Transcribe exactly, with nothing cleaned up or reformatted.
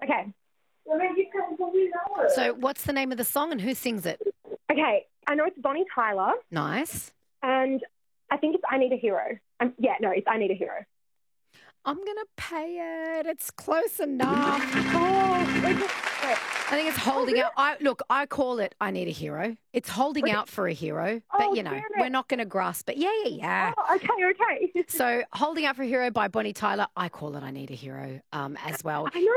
Okay. So what's the name of the song and who sings it? Okay. I know it's Bonnie Tyler. Nice. And I think it's I Need a Hero. Um, yeah, no, it's I Need a Hero. I'm going to pay it. It's close enough. Oh, wait, wait. I think it's holding really? out. I Look, I call it I Need a Hero. It's holding Okay. out for a hero. Oh, But, you know, damn it. we're not going to grasp it. Yeah, yeah, yeah. Oh, okay, okay. So Holding Out for a Hero by Bonnie Tyler. I call it I Need a Hero um, as well. I know.